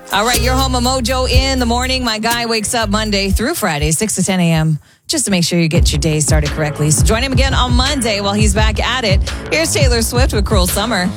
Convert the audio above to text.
All right, your home of Mojo in the morning. My guy wakes up Monday through Friday, 6 to 10 a.m., just to make sure you get your day started correctly. So join him again on Monday while he's back at it. Here's Taylor Swift with Cruel Summer.